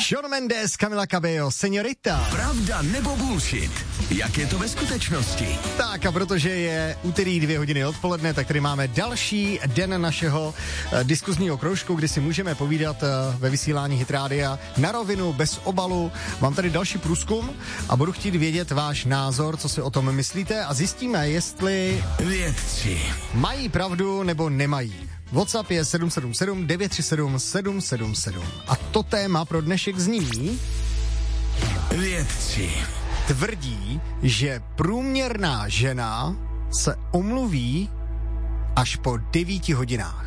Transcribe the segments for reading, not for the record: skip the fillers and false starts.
Shawn Mendes, Camila Cabello, Señorita. Pravda nebo bullshit? Jak je to ve skutečnosti? Tak a protože je úterý 2 hodiny odpoledne, tak tady máme další den našeho diskuzního kroužku, kdy si můžeme povídat ve vysílání Hit Rádia na rovinu, bez obalu. Mám tady další průzkum a budu chtít vědět váš názor, co si o tom myslíte a zjistíme, jestli vědci mají pravdu nebo nemají. WhatsApp je 777 937 777. A to téma pro dnešek zní... vědci tvrdí, že průměrná žena se omluví až po 9 hodinách.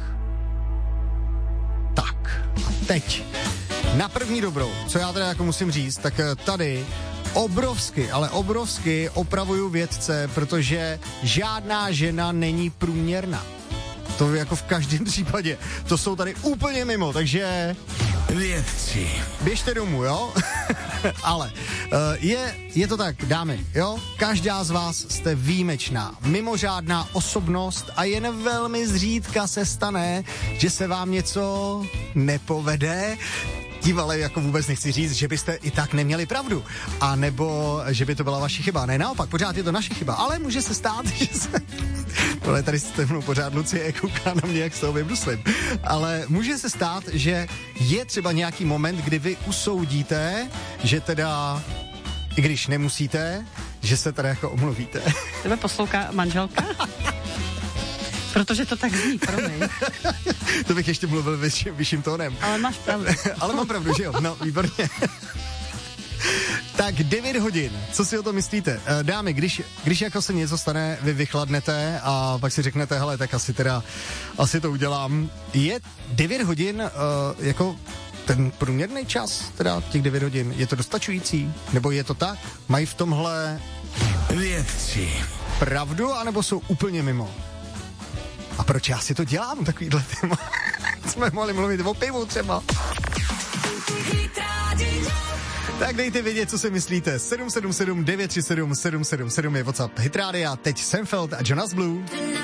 Tak, a teď na první dobrou, co já teda jako musím říct, tak tady obrovsky, ale obrovsky opravuju vědce, protože žádná žena není průměrná. To jako v každém případě. To jsou tady úplně mimo, takže... vědci. Běžte domů, jo? Ale je to tak, dámy, jo? Každá z vás jste výjimečná, mimořádná osobnost a jen velmi zřídka se stane, že se vám něco nepovede. Tím ale jako vůbec nechci říct, že byste i tak neměli pravdu. A nebo, že by to byla vaše chyba. Ne, naopak, pořád je to naše chyba. Ale může se stát, že se... Tohle tady jste mnou pořád Lucie kouká na mě, jak z toho vybruslím. Ale může se stát, že je třeba nějaký moment, kdy vy usoudíte, že teda, i když nemusíte, že se teda jako omluvíte. Tebe poslouchá manželka? Protože to tak zní, promiň. To bych ještě mluvil vyšším tónem. Ale máš pravdu. Ale mám pravdu, že jo? No, výborně. Tak 9 hodin, co si o to myslíte? Dámy, když jako se něco stane, vy vychladnete a pak si řeknete, hele, tak asi to udělám. Je 9 hodin jako ten průměrný čas, teda těch 9 hodin, je to dostačující? Nebo je to tak? Mají v tomhle vědci pravdu, anebo jsou úplně mimo? A proč já si to dělám, takovýhle téma? Jsme mohli mluvit o pivu třeba. Tak dejte vědět, co si myslíte. 777 937 777 je WhatsApp Hit Rádia, teď Senfeld a Jonas Blue.